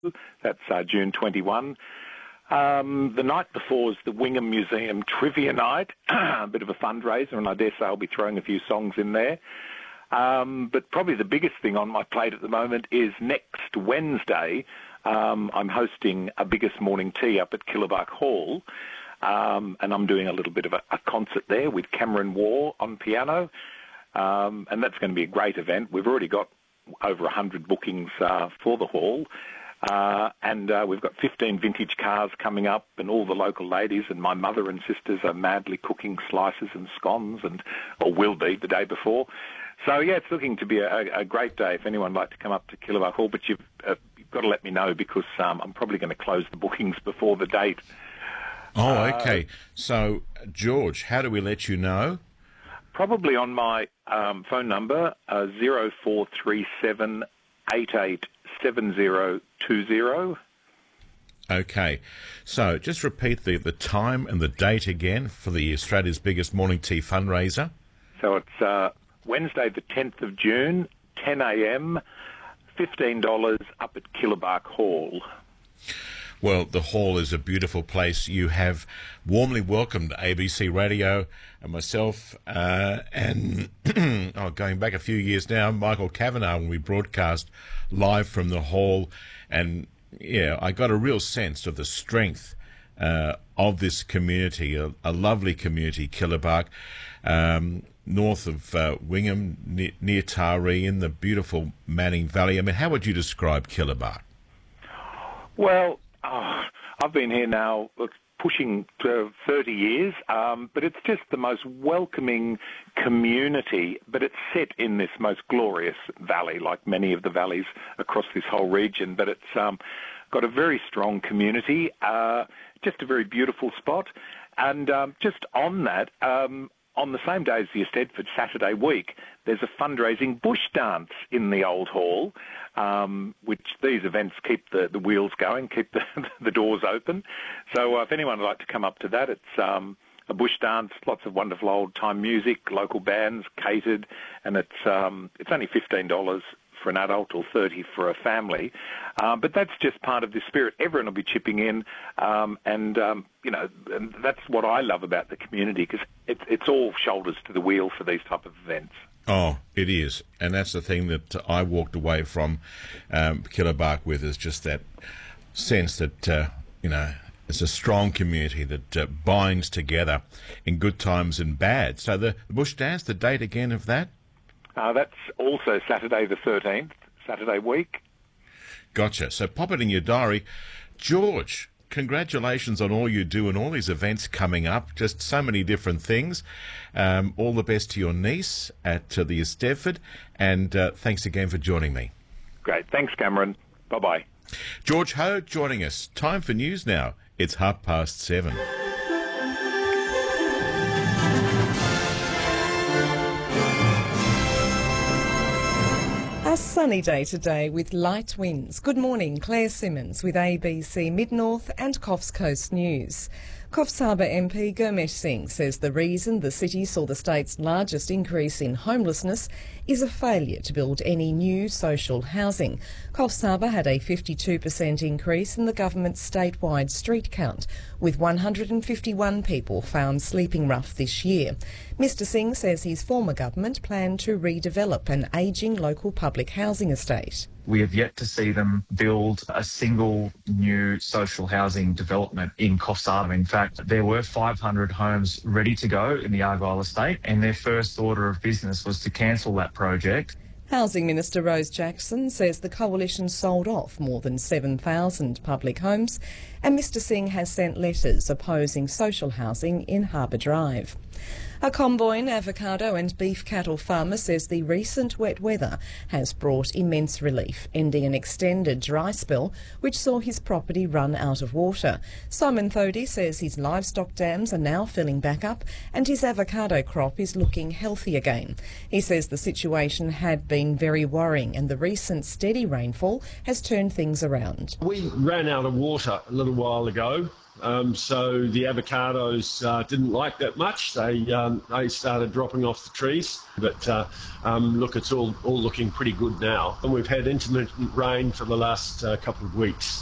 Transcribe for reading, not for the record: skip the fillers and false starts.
That's June 21. The night before is the Wingham Museum Trivia Night, a bit of a fundraiser, and I dare say I'll be throwing a few songs in there. But probably the biggest thing on my plate at the moment is next Wednesday, I'm hosting a Biggest Morning Tea up at Killabark Hall, and I'm doing a little bit of a concert there with Cameron Waugh on piano, and that's going to be a great event. We've already got over 100 bookings for the hall. And we've got 15 vintage cars coming up, and all the local ladies and my mother and sisters are madly cooking slices and scones, or will be the day before. So, yeah, it's looking to be a great day if anyone would like to come up to Killabark Hall, but you've got to let me know because I'm probably going to close the bookings before the date. Oh, okay. So, George, how do we let you know? Probably on my phone number, 0437 7020. Okay, so just repeat the time and the date again for the Australia's Biggest Morning Tea fundraiser. So it's Wednesday the 10th of June, 10 a.m, $15 up at Killabark Hall. Well, the hall is a beautiful place. You have warmly welcomed ABC Radio and myself, and going back a few years now, Michael Kavanagh, when we broadcast live from the hall. And, yeah, I got a real sense of the strength of this community, a lovely community, Killabark, north of Wingham, near Taree, in the beautiful Manning Valley. I mean, how would you describe Killabark? Well, I've been here now pushing to 30 years, but it's just the most welcoming community, but it's set in this most glorious valley, like many of the valleys across this whole region, but it's got a very strong community, just a very beautiful spot. And just on that, on the same day as the Eisteddfod Saturday week, there's a fundraising bush dance in the old hall, which these events keep the wheels going, keep the doors open. So if anyone would like to come up to that, it's a bush dance, lots of wonderful old-time music, local bands, catered, and it's only $15 for an adult or $30 for a family. But that's just part of the spirit. Everyone will be chipping in, and that's what I love about the community, because it's all shoulders to the wheel for these type of events. Oh, it is. And that's the thing that I walked away from Killabark with, is just that sense that, it's a strong community that binds together in good times and bad. So the bush dance, the date again of that? That's also Saturday the 13th, Saturday week. Gotcha. So pop it in your diary. George, congratulations on all you do and all these events coming up. Just so many different things. All the best to your niece at the Eisteddfod, and thanks again for joining me. Great. Thanks, Cameron. Bye-bye. George Ho joining us. Time for news now. It's 7:30. A sunny day today with light winds. Good morning, Claire Simmons with ABC Mid-North and Coffs Coast News. Coffs Harbour MP Gurmesh Singh says the reason the city saw the state's largest increase in homelessness is a failure to build any new social housing. Coffs Harbour had a 52% increase in the government's statewide street count, with 151 people found sleeping rough this year. Mr Singh says his former government planned to redevelop an ageing local public housing estate. We have yet to see them build a single new social housing development in Coffs Harbour. In fact, there were 500 homes ready to go in the Argyle estate, and their first order of business was to cancel that project. Housing Minister Rose Jackson says the coalition sold off more than 7,000 public homes, and Mr Singh has sent letters opposing social housing in Harbour Drive. A Comboyne avocado and beef cattle farmer says the recent wet weather has brought immense relief, ending an extended dry spell which saw his property run out of water. Simon Thody says his livestock dams are now filling back up and his avocado crop is looking healthy again. He says the situation had been very worrying and the recent steady rainfall has turned things around. We ran out of water a little while ago. so the avocados didn't like that much. They started dropping off the trees. But look, it's all looking pretty good now. And we've had intermittent rain for the last couple of weeks.